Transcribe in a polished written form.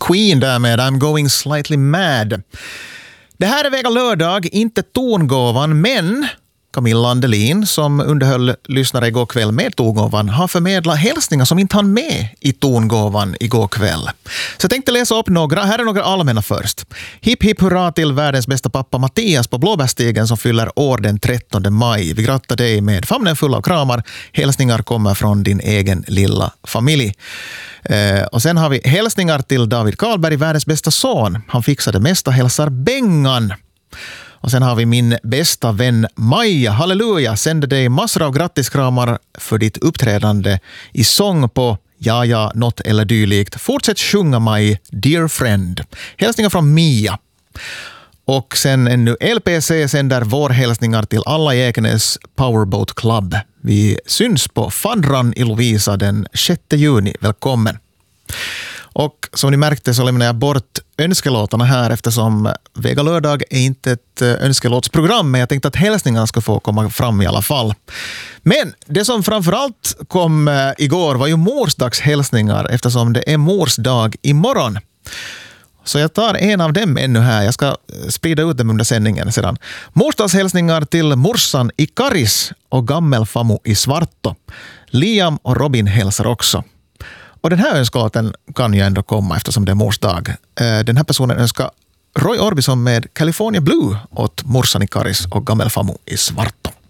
Queen där med I'm going slightly mad. Det här är Vega lördag, inte tongåvan, men Camilla Andelin som underhöll lyssnare igår kväll med tongåvan har förmedlat hälsningar som inte hann med i tongåvan igår kväll. Så jag tänkte läsa upp några. Här är några allmänna först. Hipp hipp hurra till världens bästa pappa Mattias på Blåbärstigen som fyller år den 13 maj. Vi grattar dig med famnen full av kramar. Hälsningar kommer från din egen lilla familj. Och sen har vi hälsningar till David Karlberg, världens bästa son. Han fixar det mesta, hälsar Bengan. Och sen har vi min bästa vän Maja. Halleluja, sänder dig massor av grattiskramar för ditt uppträdande i sång på Ja, något eller dylikt. Fortsätt sjunga Maj, dear friend. Hälsningar från Mia. Och sen ännu LPC sänder vår hälsningar till alla i Ekenäs Powerboat Club. Vi syns på Fadran i Lovisa den 6 juni. Välkommen. Och som ni märkte så lämnar jag bort önskelåtarna här eftersom Vega lördag är inte ett önskelåtsprogram, men jag tänkte att hälsningarna ska få komma fram i alla fall. Men det som framförallt kom igår var ju morsdagshälsningar eftersom det är morsdag imorgon. Så jag tar en av dem ännu här. Jag ska sprida ut dem under sändningen sedan. Morsdagshälsningar till morsan i Karis och gammelfamo i Svarto. Liam och Robin hälsar också. Och den här önskelåten kan ju ändå komma eftersom det är morsdag. Den här personen önskar Roy Orbison med California Blue åt morsan i Karis och gammelfamo i Svarto.